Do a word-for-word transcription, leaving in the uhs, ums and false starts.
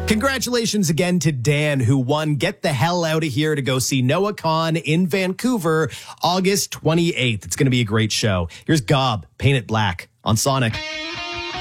Congratulations again to Dan, who won Get the Hell Out of Here to go see Noah Kahan in Vancouver, August twenty-eighth. It's going to be a great show. Here's Gob, Paint It Black on Sonic.